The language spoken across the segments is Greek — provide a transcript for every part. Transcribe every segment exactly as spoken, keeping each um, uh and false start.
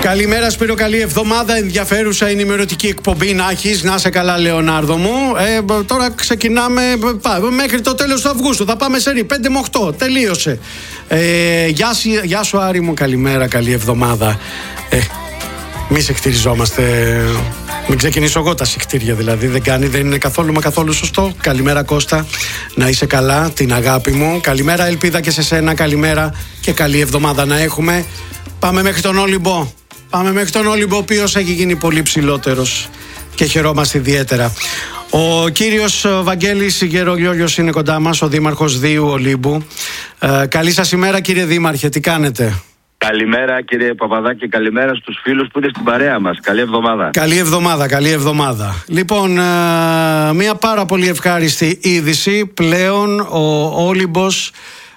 Καλημέρα Σπύρο, καλή εβδομάδα. Ενδιαφέρουσα ενημερωτική εκπομπή να έχεις. Να είσαι καλά, Λεωνάρδο μου. ε, Τώρα ξεκινάμε πά, μέχρι το τέλος του Αυγούστου. Θα πάμε σερί πέντε με οκτώ. Τελείωσε. ε, γεια, γεια σου Άρη μου, καλημέρα, καλή εβδομάδα. ε, Μη σεχτηριζόμαστε. Μην ξεκινήσω εγώ τα συχτήρια δηλαδή. Δεν κάνει, δεν είναι καθόλου μα καθόλου σωστό. Καλημέρα Κώστα, να είσαι καλά, την αγάπη μου. Καλημέρα Ελπίδα και σε σένα. Καλημέρα και καλή εβδομάδα να έχουμε. Πάμε μέχρι τον Όλυμπο. Πάμε μέχρι τον Όλυμπο, ο οποίος έχει γίνει πολύ ψηλότερος και χαιρόμαστε ιδιαίτερα. Ο κύριος Βαγγέλης Γερολιόλιος είναι κοντά μας, ο Δήμαρχος Δίου Ολύμπου. Ε, καλή σας ημέρα κύριε Δήμαρχε, τι κάνετε? Καλημέρα κύριε Παπαδάκη, καλημέρα στους φίλους που είναι στην παρέα μας. Καλή εβδομάδα. Καλή εβδομάδα, καλή εβδομάδα. Λοιπόν, ε, μια πάρα πολύ ευχάριστη είδηση. Πλέον ο Όλυμπος,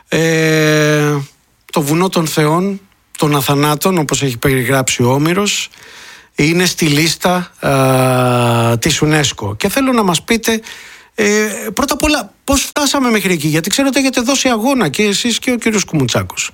ε, το βουνό των θεών, των αθανάτων, όπως έχει περιγράψει ο Όμηρος, είναι στη λίστα α, της UNESCO. Και θέλω να μας πείτε ε, πρώτα απ' όλα πώς φτάσαμε μέχρι εκεί, γιατί ξέρω ότι έχετε δώσει αγώνα και εσείς και ο κύριος Κουμουτσάκος.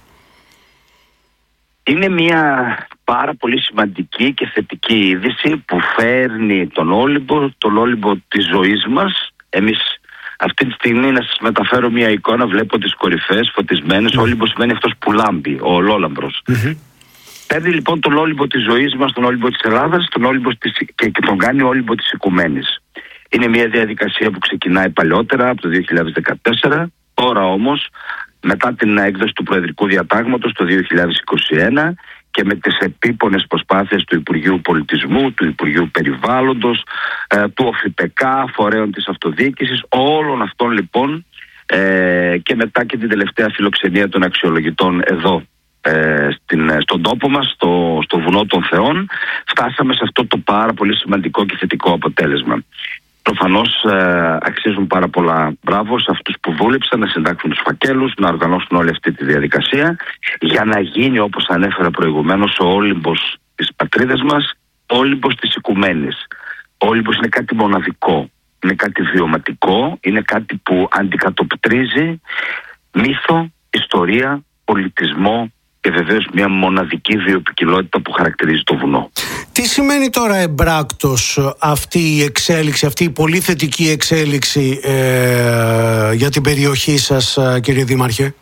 Είναι μια πάρα πολύ σημαντική και θετική είδηση που φέρνει τον Όλυμπο, τον Όλυμπο της ζωής μας. Εμείς αυτή τη στιγμή, να σας μεταφέρω μια εικόνα, βλέπω τις κορυφές φωτισμένες. Mm. Όλυμπο σημαίνει αυτός που λάμπει, ο ολόλαμπρος. Mm-hmm. Παίρνει λοιπόν τον Όλυμπο της ζωής μας, τον Όλυμπο της Ελλάδας, τον Όλυμπο της, και, και τον κάνει Όλυμπο της Οικουμένης. Είναι μια διαδικασία που ξεκινάει παλιότερα, από το δύο χιλιάδες δεκατέσσερα. Τώρα όμως, μετά την έκδοση του Προεδρικού Διατάγματος το δύο χιλιάδες είκοσι ένα και με τις επίπονες προσπάθειες του Υπουργείου Πολιτισμού, του Υπουργείου Περιβάλλοντος, ε, του ΟΦΙΠΕΚΑ, φορέων της αυτοδιοίκησης, όλων αυτών λοιπόν, ε, και μετά και την τελευταία φιλοξενία των αξιολογητών εδώ ε, στην, στον τόπο μας, στο, στο βουνό των Θεών, φτάσαμε σε αυτό το πάρα πολύ σημαντικό και θετικό αποτέλεσμα. Προφανώς ε, αξίζουν πάρα πολλά μπράβο σε αυτούς που βούλεψαν να συντάξουν τους φακέλους, να οργανώσουν όλη αυτή τη διαδικασία για να γίνει, όπως ανέφερα προηγουμένως, ο Όλυμπος της πατρίδας μας, Όλυμπος της Οικουμένης. Ο Όλυμπος είναι κάτι μοναδικό, είναι κάτι βιωματικό, είναι κάτι που αντικατοπτρίζει μύθο, ιστορία, πολιτισμό και βεβαίως μια μοναδική βιοποικιλότητα που χαρακτηρίζει το βουνό. Τι σημαίνει τώρα εμπράκτος αυτή η εξέλιξη, αυτή η πολύ θετική εξέλιξη ε, για την περιοχή σας, κύριε Δήμαρχε?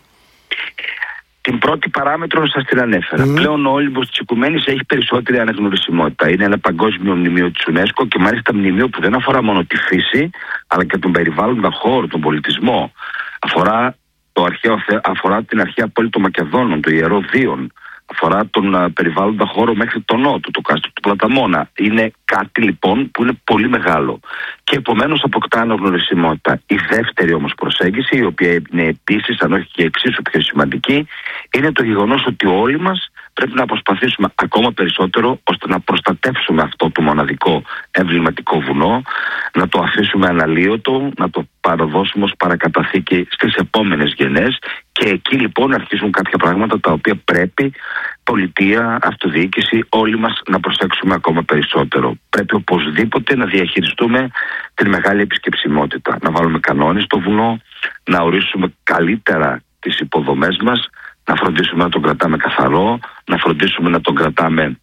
Την πρώτη παράμετρο σας την ανέφερα. Mm. Πλέον ο Όλυμπος της Οικουμένης έχει περισσότερη αναγνωρισιμότητα. Είναι ένα παγκόσμιο μνημείο της UNESCO και μάλιστα μνημείο που δεν αφορά μόνο τη φύση, αλλά και τον περιβάλλοντα χώρο, τον πολιτισμό. Αφορά, το αρχαίο, αφορά την αρχαία πόλη των Μακεδόνων, το Ιερό Δίον. Αφορά τον uh, περιβάλλοντα χώρο μέχρι τον νότο, το κάστρο του Πλαταμόνα. Είναι κάτι λοιπόν που είναι πολύ μεγάλο και επομένως αποκτά αναγνωρισιμότητα. Η δεύτερη όμως προσέγγιση, η οποία είναι επίσης, αν όχι και εξίσου πιο σημαντική, είναι το γεγονός ότι όλοι μας πρέπει να προσπαθήσουμε ακόμα περισσότερο ώστε να προστατεύσουμε αυτό το μοναδικό εμβληματικό βουνό, να το αφήσουμε αναλύωτο, να το παραδώσουμε ως παρακαταθήκη στις επόμενες γενιές. Και εκεί λοιπόν αρχίζουν κάποια πράγματα τα οποία πρέπει πολιτεία, αυτοδιοίκηση, όλοι μας να προσέξουμε ακόμα περισσότερο. Πρέπει οπωσδήποτε να διαχειριστούμε την μεγάλη επισκεψιμότητα, να βάλουμε κανόνες στο βουνό, να ορίσουμε καλύτερα τις υποδομές μας, να φροντίσουμε να τον κρατάμε καθαρό, να φροντίσουμε να τον κρατάμε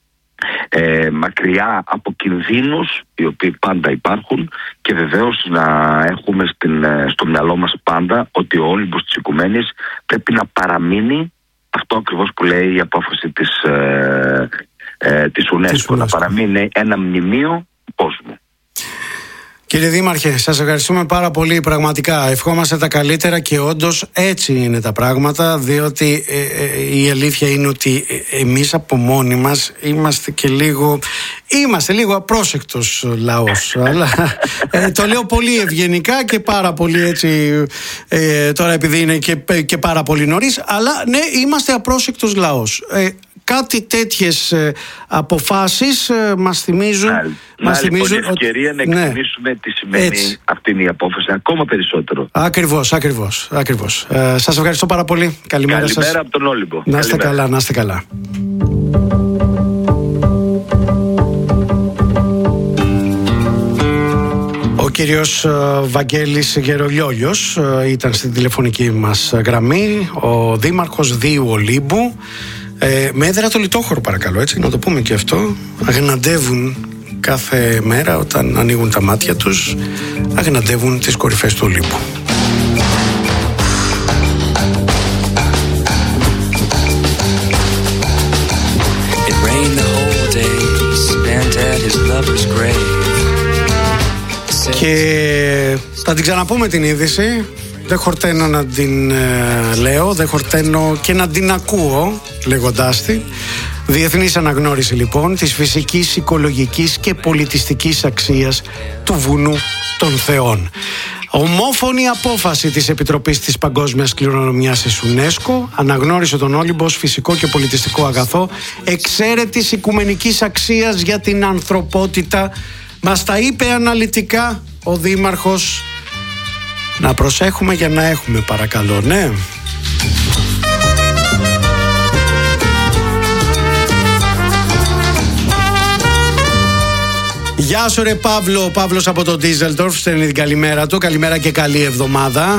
ε, μακριά από κινδύνους οι οποίοι πάντα υπάρχουν και βεβαίως να έχουμε στην, στο μυαλό μας πάντα ότι ο Όλυμπος της Οικουμένης πρέπει να παραμείνει αυτό ακριβώς που λέει η απόφαση της, ε, ε, της UNESCO, της UNESCO, να παραμείνει ένα μνημείο κόσμου. Κύριε Δήμαρχε, σας ευχαριστούμε πάρα πολύ, πραγματικά ευχόμαστε τα καλύτερα και όντως έτσι είναι τα πράγματα, διότι ε, ε, η αλήθεια είναι ότι εμείς από μόνοι μας είμαστε και λίγο είμαστε λίγο απρόσεκτος λαός, αλλά ε, το λέω πολύ ευγενικά και πάρα πολύ έτσι ε, τώρα επειδή είναι και, και πάρα πολύ νωρίς, αλλά ναι, είμαστε απρόσεκτος λαός. ε, Κάτι τέτοιες ε, αποφάσεις ε, μας θυμίζουν. Να, μας να θυμίζουν λοιπόν η ευκαιρία ότι, να εκτιμήσουμε ναι, τι σημαίνει έτσι. Αυτή η απόφαση ακόμα περισσότερο. Ακριβώς, ακριβώς, ακριβώς. Ε, σας ευχαριστώ πάρα πολύ. Καλημέρα, Καλημέρα σας. από τον Όλυμπο. Να είστε καλά, να είστε καλά. Ο κύριος Βαγγέλης Γερολιόλιος ήταν στην τηλεφωνική μας γραμμή, ο Δήμαρχος Δίου Ολύμπου. Ε, με έδρα το Λιτόχωρο, παρακαλώ, έτσι, να το πούμε και αυτό. Αγναντεύουν κάθε μέρα όταν ανοίγουν τα μάτια τους, αγναντεύουν τις κορυφές του Ολύμπου. Και θα την ξαναπούμε την είδηση. Δεν χορταίνω να την ε, λέω, δεν χορταίνω και να την ακούω λέγοντάς τη. Διεθνής αναγνώριση λοιπόν της φυσικής, οικολογικής και πολιτιστικής αξίας του βουνού των Θεών. Ομόφωνη απόφαση της Επιτροπής της Παγκόσμιας Κληρονομιάς της UNESCO αναγνώρισε τον Όλυμπο ως φυσικό και πολιτιστικό αγαθό εξαίρετης οικουμενικής αξίας για την ανθρωπότητα. Μας τα είπε αναλυτικά ο Δήμαρχος. Να προσέχουμε για να έχουμε, παρακαλώ, ναι. Γεια σου ρε Παύλο, ο Παύλος από το Ντίζελντορφ στέλνει την καλημέρα του. Καλημέρα και καλή εβδομάδα.